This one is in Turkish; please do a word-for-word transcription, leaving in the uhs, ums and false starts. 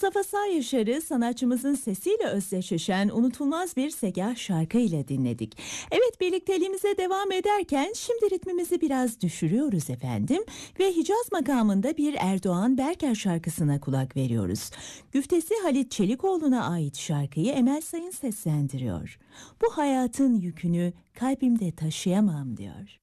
Mustafa Saryaşar'ı sanatçımızın sesiyle özdeşleşen unutulmaz bir segah şarkı ile dinledik. Evet, birlikteliğimize devam ederken şimdi ritmimizi biraz düşürüyoruz efendim ve Hicaz makamında bir Erdoğan Berker şarkısına kulak veriyoruz. Güftesi Halit Çelikoğlu'na ait şarkıyı Emel Sayın seslendiriyor. Bu hayatın yükünü kalbimde taşıyamam diyor.